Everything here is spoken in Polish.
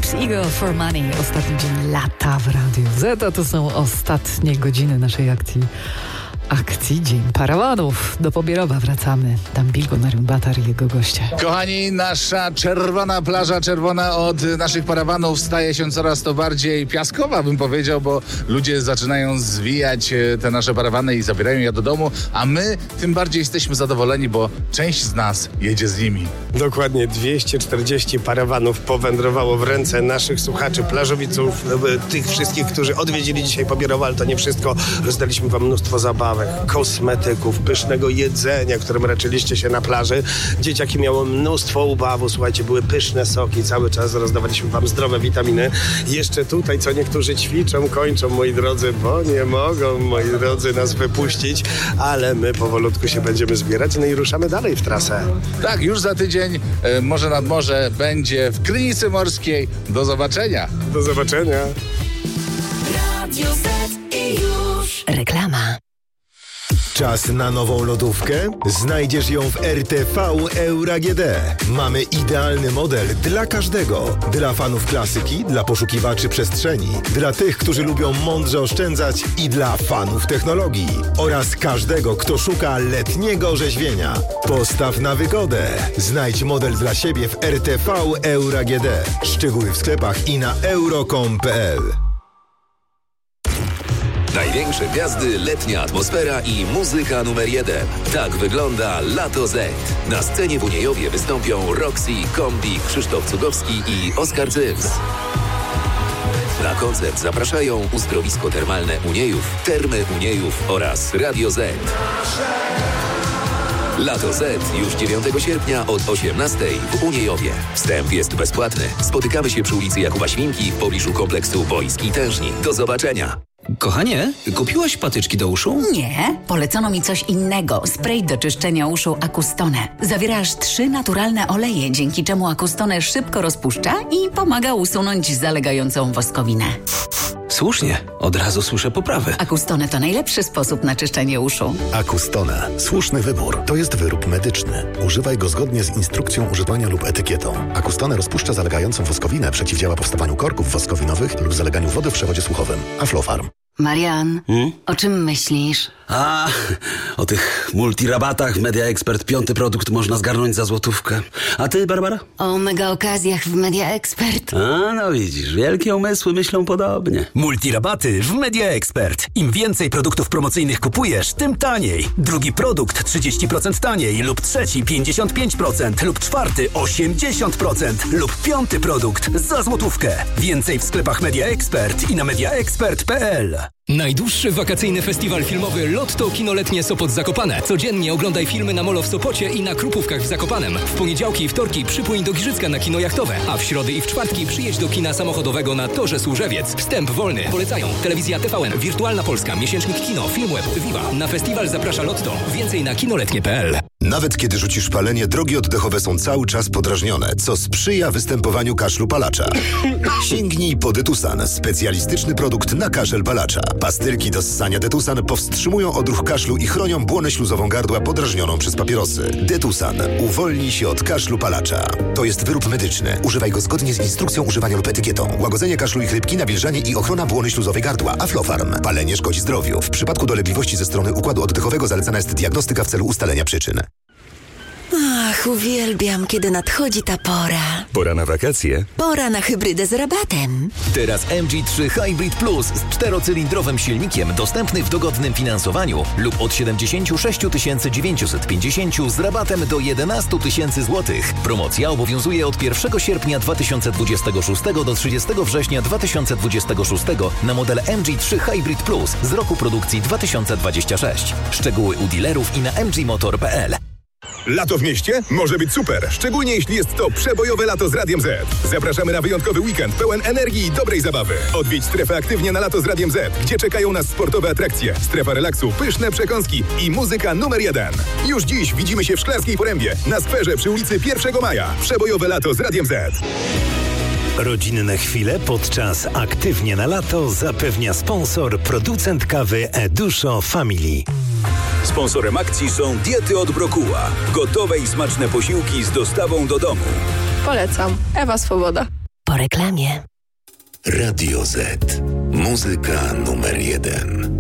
Eagle for Money. Ostatni dzień lata w Radiu Z, a to są ostatnie godziny naszej akcji Dzień Parawanów. Do Pobierowa wracamy. Tam Bilgonarium Batar i jego goście. Kochani, nasza czerwona plaża, czerwona od naszych parawanów, staje się coraz to bardziej piaskowa, bym powiedział, bo ludzie zaczynają zwijać te nasze parawany i zabierają je do domu, a my tym bardziej jesteśmy zadowoleni, bo część z nas jedzie z nimi. Dokładnie 240 parawanów powędrowało w ręce naszych słuchaczy, plażowiców, tych wszystkich, którzy odwiedzili dzisiaj Pobierowo, ale to nie wszystko. Rozdaliśmy wam mnóstwo zabawek, kosmetyków, pysznego jedzenia, którym raczyliście się na plaży. Dzieciaki miały mnóstwo ubawu, słuchajcie, były pyszne soki, cały czas rozdawaliśmy wam zdrowe witaminy. Jeszcze tutaj, co niektórzy ćwiczą, kończą, moi drodzy, bo nie mogą, moi drodzy, nas wypuścić, ale my powolutku się będziemy zbierać, no i ruszamy dalej w trasę. Tak, już za tydzień Morze nad Morze będzie w Krynicy Morskiej. Do zobaczenia. Do zobaczenia. Radio Z i już. Reklama. Czas na nową lodówkę? Znajdziesz ją w RTV Euro AGD. Mamy idealny model dla każdego. Dla fanów klasyki, dla poszukiwaczy przestrzeni, dla tych, którzy lubią mądrze oszczędzać i dla fanów technologii. Oraz każdego, kto szuka letniego orzeźwienia. Postaw na wygodę. Znajdź model dla siebie w RTV Euro AGD. Szczegóły w sklepach i na euro.com.pl. Największe gwiazdy, letnia atmosfera i muzyka numer 1. Tak wygląda Lato Z. Na scenie w Uniejowie wystąpią Roxy, Kombi, Krzysztof Cudowski i Oskar Cyms. Na koncert zapraszają Uzdrowisko Termalne Uniejów, Termy Uniejów oraz Radio Z. Lato Z już 9 sierpnia od 18 w Uniejowie. Wstęp jest bezpłatny. Spotykamy się przy ulicy Jakuba Świnki w pobliżu kompleksu boisk i tężni. Do zobaczenia. Kochanie, kupiłaś patyczki do uszu? Nie, polecono mi coś innego. Spray do czyszczenia uszu Acustone. Zawiera aż 3 naturalne oleje, dzięki czemu Acustone szybko rozpuszcza i pomaga usunąć zalegającą woskowinę. Słusznie, od razu słyszę poprawę. Acustone to najlepszy sposób na czyszczenie uszu. Acustone. Słuszny wybór. To jest wyrób medyczny. Używaj go zgodnie z instrukcją używania lub etykietą. Acustone rozpuszcza zalegającą woskowinę, przeciwdziała powstawaniu korków woskowinowych lub zaleganiu wody w przewodzie słuchowym. Aflofarm. Marian, o czym myślisz? O tych multirabatach w Media Expert 5. produkt można zgarnąć za złotówkę. A ty, Barbara? O mega okazjach w Media Expert. No widzisz, wielkie umysły myślą podobnie. Multirabaty w Media Expert. Im więcej produktów promocyjnych kupujesz, tym taniej. Drugi produkt 30% taniej lub trzeci 55% lub czwarty 80% lub 5. produkt za złotówkę. Więcej w sklepach Media Expert i na mediaexpert.pl. Najdłuższy wakacyjny festiwal filmowy Lotto Kinoletnie Sopot Zakopane. Codziennie oglądaj filmy na Molo w Sopocie i na Krupówkach w Zakopanem. W poniedziałki i wtorki przypłyń do Giżycka na kino jachtowe, a w środy i w czwartki przyjedź do kina samochodowego na Torze Służewiec. Wstęp wolny. Polecają Telewizja TVN, Wirtualna Polska, Miesięcznik Kino, Filmweb, Viva. Na festiwal zaprasza Lotto. Więcej na kinoletnie.pl. Nawet kiedy rzucisz palenie, drogi oddechowe są cały czas podrażnione, co sprzyja występowaniu kaszlu palacza. Sięgnij po Detusan, specjalistyczny produkt na kaszel palacza. Pastylki do ssania Detusan powstrzymują odruch kaszlu i chronią błonę śluzową gardła podrażnioną przez papierosy. Detusan. Uwolnij się od kaszlu palacza. To jest wyrób medyczny. Używaj go zgodnie z instrukcją używania lub etykietą. Łagodzenie kaszlu i chrypki, nawilżanie i ochrona błony śluzowej gardła. Aflofarm. Palenie szkodzi zdrowiu. W przypadku dolegliwości ze strony układu oddechowego zalecana jest diagnostyka w celu ustalenia przyczyn. Ach, uwielbiam, kiedy nadchodzi ta pora. Pora na wakacje. Pora na hybrydę z rabatem. Teraz MG3 Hybrid Plus z 4-cylindrowym silnikiem dostępny w dogodnym finansowaniu lub od 76 950 z rabatem do 11 000 złotych. Promocja obowiązuje od 1 sierpnia 2026 do 30 września 2026 na model MG3 Hybrid Plus z roku produkcji 2026. Szczegóły u dealerów i na mgmotor.pl. Lato w mieście może być super, szczególnie jeśli jest to przebojowe lato z Radiem Z. Zapraszamy na wyjątkowy weekend pełen energii i dobrej zabawy. Odwiedź strefę aktywnie na lato z Radiem Z, gdzie czekają nas sportowe atrakcje, strefa relaksu, pyszne przekąski i muzyka numer 1. Już dziś widzimy się w Szklarskiej Porębie, na skwerze przy ulicy 1 Maja. Przebojowe lato z Radiem Z. Rodzinne chwile podczas Aktywnie na lato zapewnia sponsor, producent kawy Eduszo Family. Sponsorem akcji są diety od Brokuła. Gotowe i smaczne posiłki z dostawą do domu. Polecam. Ewa Swoboda. po reklamie. Radio Z. Muzyka numer 1.